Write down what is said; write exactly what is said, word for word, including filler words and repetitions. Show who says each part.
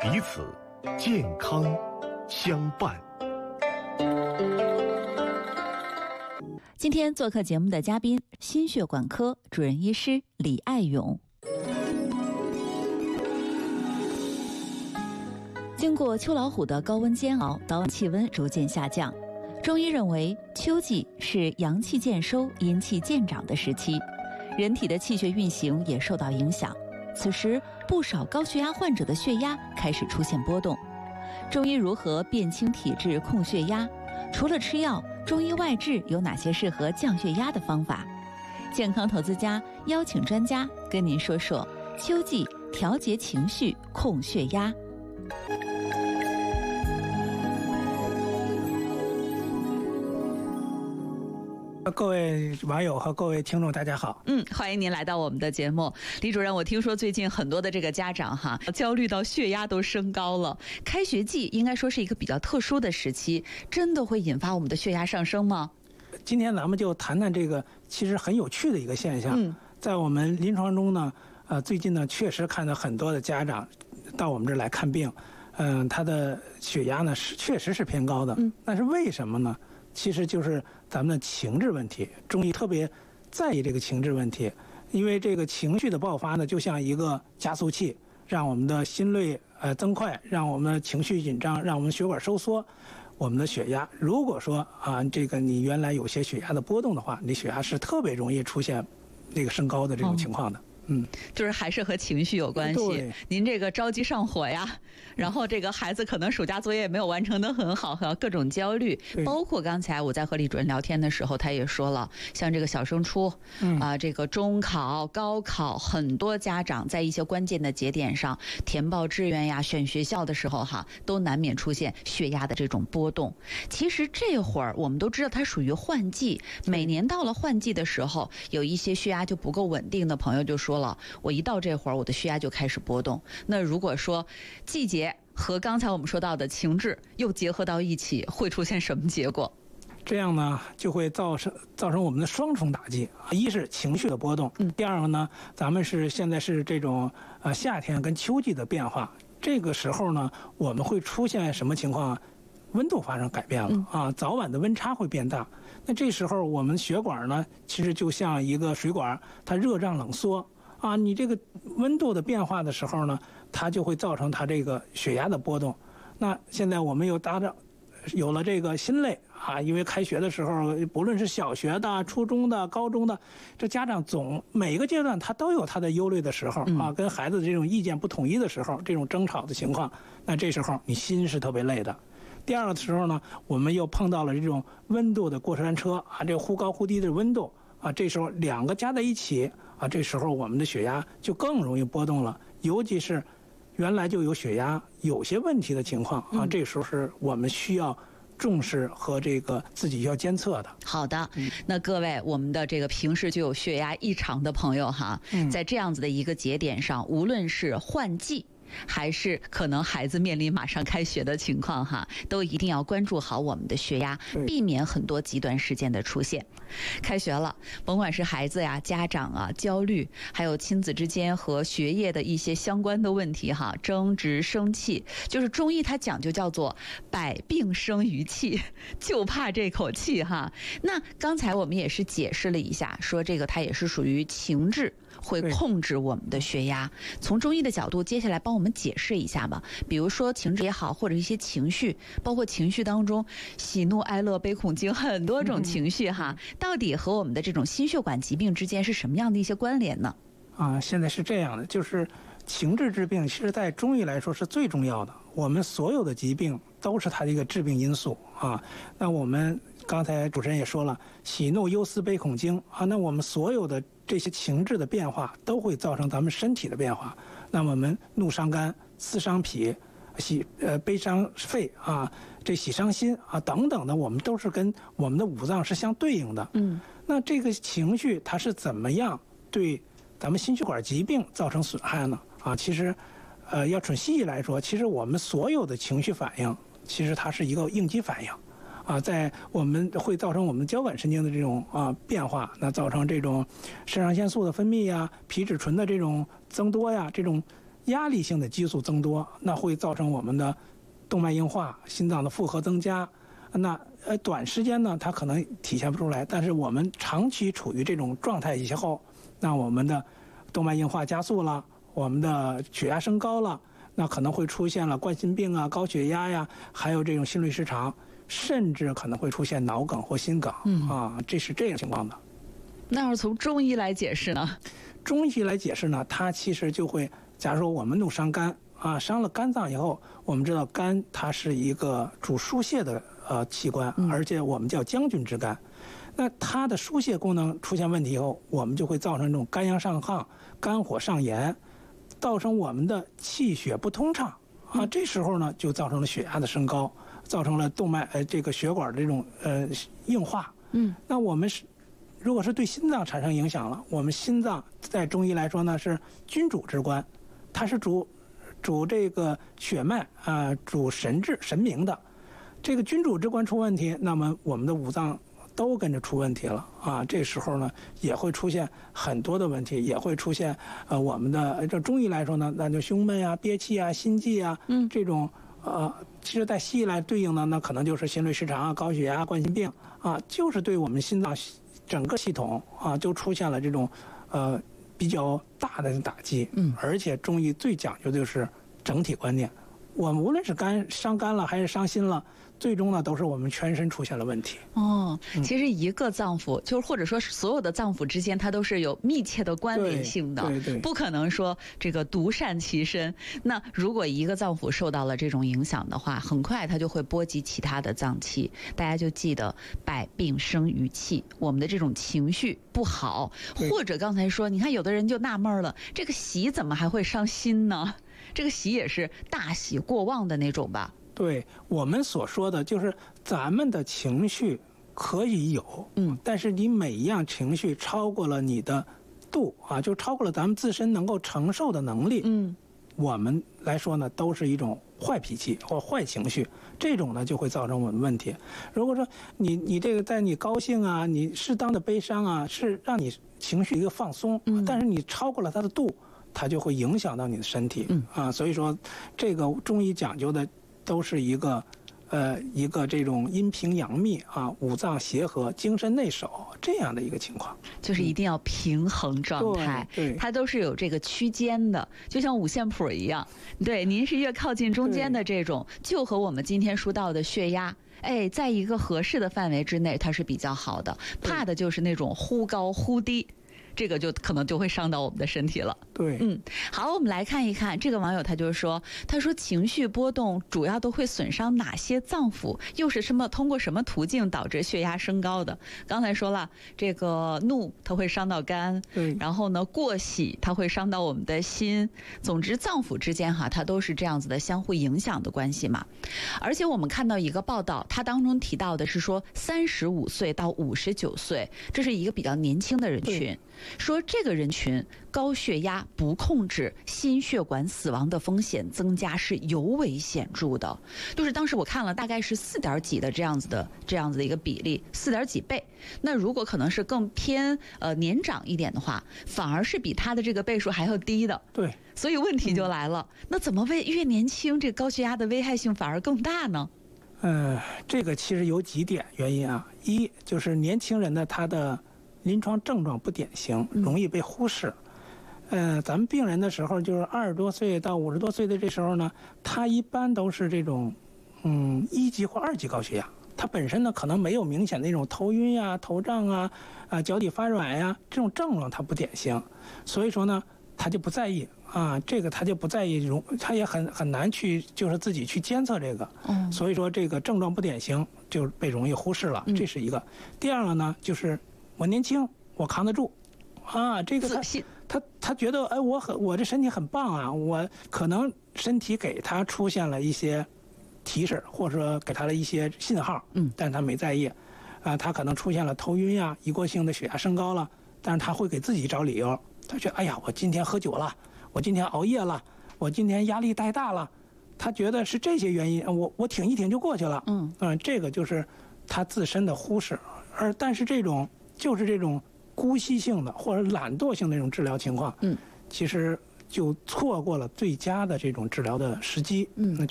Speaker 1: 彼此健康相伴。
Speaker 2: 今天做客节目的嘉宾，心血管科主任医师李爱勇。经过秋老虎的高温煎熬，早晚气温逐渐下降。中医认为，秋季是阳气渐收、阴气渐长的时期，人体的气血运行也受到影响。此时，不少高血压患者的血压开始出现波动。中医如何辨清体质、控血压？除了吃药，中医外治有哪些适合降血压的方法？健康投资家邀请专家跟您说说秋季调节情绪、控血压。
Speaker 3: 各位网友和各位听众大家好。
Speaker 2: 嗯，欢迎您来到我们的节目。李主任，我听说最近很多的这个家长哈，焦虑到血压都升高了。开学季应该说是一个比较特殊的时期，真的会引发我们的血压上升吗？
Speaker 3: 今天咱们就谈谈这个其实很有趣的一个现象。
Speaker 2: 嗯，
Speaker 3: 在我们临床中呢，呃，最近呢确实看到很多的家长到我们这儿来看病，嗯、呃，他的血压呢是确实是偏高的。嗯，但是为什么呢？其实就是咱们的情志问题，中医特别在意这个情志问题，因为这个情绪的爆发呢，就像一个加速器，让我们的心率呃增快，让我们的情绪紧张，让我们血管收缩，我们的血压，如果说啊这个你原来有些血压的波动的话，你血压是特别容易出现那个升高的这种情况的。哦嗯，
Speaker 2: 就是还是和情绪有关系。您这个着急上火呀，然后这个孩子可能暑假作业没有完成得很好，和各种焦虑，包括刚才我在和李主任聊天的时候，他也说了，像这个小升初，嗯啊、呃，这个中考、高考，很多家长在一些关键的节点上填报志愿呀、选学校的时候哈，都难免出现血压的这种波动。其实这会儿我们都知道它属于换季，每年到了换季的时候，有一些血压就不够稳定的朋友就说。说了，我一到这会儿，我的血压就开始波动。那如果说季节和刚才我们说到的情志又结合到一起，会出现什么结果？
Speaker 3: 这样呢，就会造成造成我们的双重打击。一是情绪的波动，嗯、第二个呢，咱们是现在是这种呃夏天跟秋季的变化。这个时候呢，我们会出现什么情况？温度发生改变了啊，早晚的温差会变大。那这时候我们血管呢，其实就像一个水管，它热胀冷缩。啊，你这个温度的变化的时候呢，它就会造成它这个血压的波动。那现在我们又搭着有了这个新类啊，因为开学的时候，不论是小学的、初中的、高中的，这家长总每个阶段他都有他的忧虑的时候啊，跟孩子这种意见不统一的时候，这种争吵的情况，那这时候你心是特别累的。第二个时候呢，我们又碰到了这种温度的过山车啊，这忽高忽低的温度。啊，这时候两个加在一起啊，这时候我们的血压就更容易波动了，尤其是原来就有血压有些问题的情况啊，这时候是我们需要重视和这个自己要监测的。
Speaker 2: 好的，那各位我们的这个平时就有血压异常的朋友哈，在这样子的一个节点上，无论是换季还是可能孩子面临马上开学的情况哈，都一定要关注好我们的血压，避免很多极端事件的出现。开学了，甭管是孩子呀、家长啊焦虑，还有亲子之间和学业的一些相关的问题哈，争执、生气，就是中医它讲究叫做百病生于气，就怕这口气哈。那刚才我们也是解释了一下，说这个它也是属于情志会控制我们的血压。从中医的角度，接下来帮我们解释一下吧。比如说情志也好，或者一些情绪，包括情绪当中喜怒哀乐悲恐惊很多种情绪哈，嗯、到底和我们的这种心血管疾病之间是什么样的一些关联呢？
Speaker 3: 啊，现在是这样的，就是情志治病，其实在中医来说是最重要的。我们所有的疾病都是它的一个致病因素啊。那我们刚才主持人也说了，喜怒忧思悲恐惊啊，那我们所有的这些情志的变化都会造成咱们身体的变化。那我们怒伤肝，思伤脾，喜呃悲伤肺啊，这喜伤心啊等等的，我们都是跟我们的五脏是相对应的。嗯，那这个情绪它是怎么样对咱们心血管疾病造成损害呢？啊，其实，呃，要准细来说，其实我们所有的情绪反应，其实它是一个应激反应。啊，在我们会造成我们交感神经的这种啊变化，那造成这种肾上腺素的分泌呀、皮质醇的这种增多呀，这种压力性的激素增多，那会造成我们的动脉硬化、心脏的负荷增加。那呃，短时间呢，它可能体现不出来，但是我们长期处于这种状态以后，那我们的动脉硬化加速了，我们的血压升高了，那可能会出现了冠心病啊、高血压呀，还有这种心律失常，甚至可能会出现脑梗或心梗、嗯、啊，这是这样情况的。
Speaker 2: 那要是从中医来解释呢？
Speaker 3: 中医来解释呢，它其实就会，假如说我们弄伤肝啊，伤了肝脏以后，我们知道肝它是一个主疏泄的呃器官，而且我们叫将军之肝。那它的疏泄功能出现问题以后，我们就会造成这种肝阳上亢、肝火上炎，造成我们的气血不通畅啊。这时候呢，就造成了血压的升高，造成了动脉呃这个血管的这种呃硬化。嗯，那我们是如果是对心脏产生影响了，我们心脏在中医来说呢是君主之官，它是主主这个血脉啊、呃，主神志神明的。这个君主之官出问题，那么我们的五脏都跟着出问题了啊！这时候呢，也会出现很多的问题，也会出现呃，我们的这中医来说呢，那就胸闷啊、憋气啊、心悸啊，嗯，这种呃，其实在西医来对应的，那可能就是心律失常啊、高血压、冠心病啊，就是对我们心脏整个系统啊，就出现了这种呃比较大的打击。嗯，而且中医最讲究的就是整体观念，我们无论是肝伤肝了还是伤心了，最终呢都是我们全身出现了问题。
Speaker 2: 哦，其实一个脏腑，嗯、就是或者说是所有的脏腑之间，它都是有密切的关联性的，
Speaker 3: 对 对, 对，
Speaker 2: 不可能说这个独善其身。那如果一个脏腑受到了这种影响的话，很快它就会波及其他的脏器。大家就记得百病生于气，我们的这种情绪不好，或者刚才说，你看有的人就纳闷了，这个喜怎么还会伤心呢？这个喜也是大喜过望的那种吧？
Speaker 3: 对，我们所说的就是咱们的情绪可以有，嗯，但是你每一样情绪超过了你的度啊，就超过了咱们自身能够承受的能力，嗯，我们来说呢，都是一种坏脾气或坏情绪，这种呢就会造成我们问题。如果说你你这个在你高兴啊，你适当的悲伤啊，是让你情绪一个放松，嗯，但是你超过了它的度，它就会影响到你的身体，嗯啊，所以说这个中医讲究的都是一个，呃，一个这种阴平阳秘啊，五脏协和、精神内守这样的一个情况，
Speaker 2: 就是一定要平衡状态，
Speaker 3: 对，对，
Speaker 2: 它都是有这个区间的，就像五线谱一样。对，您是越靠近中间的这种，就和我们今天说到的血压。哎，在一个合适的范围之内，它是比较好的。怕的就是那种忽高忽低。这个就可能就会伤到我们的身体了。
Speaker 3: 对，
Speaker 2: 嗯，好，我们来看一看这个网友，他就说，他说情绪波动主要都会损伤哪些脏腑，又是什么通过什么途径导致血压升高的？刚才说了，这个怒它会伤到肝，
Speaker 3: 对，
Speaker 2: 然后呢，过喜它会伤到我们的心。总之，脏腑之间哈，它都是这样子的相互影响的关系嘛。而且我们看到一个报道，它当中提到的是说，三十五岁到五十九岁，这是一个比较年轻的人群。说这个人群高血压不控制，心血管死亡的风险增加是尤为显著的。就是当时我看了，大概是四点几的这样子的这样子的一个比例，四点几倍。那如果可能是更偏呃年长一点的话，反而是比他的这个倍数还要低的。
Speaker 3: 对，
Speaker 2: 所以问题就来了，嗯、那怎么为越年轻，这高血压的危害性反而更大呢？
Speaker 3: 呃，这个其实有几点原因啊，一就是年轻人的他的临床症状不典型，容易被忽视。呃，咱们病人的时候，就是二十多岁到五十多岁的这时候呢，他一般都是这种，嗯，一级或二级高血压。他本身呢，可能没有明显的那种头晕呀、头胀啊、啊脚底发软呀这种症状，他不典型，所以说呢，他就不在意啊，这个他就不在意，容他也很很难去就是自己去监测这个，嗯，所以说这个症状不典型就被容易忽视了，这是一个。第二个呢，就是我年轻，我扛得住，啊，这个他他他觉得哎，我很我这身体很棒啊，我可能身体给他出现了一些提示，或者说给他了一些信号，嗯，但是他没在意，啊，他可能出现了头晕呀、一过性的血压升高了，但是他会给自己找理由，他觉得哎呀，我今天喝酒了，我今天熬夜了，我今天压力太大了，他觉得是这些原因，我我挺一挺就过去了，嗯嗯，这个就是他自身的忽视，而但是这种就是这种姑息性的或者懒惰性的这种治疗情况，嗯，其实就错过了最佳的这种治疗的时机。嗯，那这。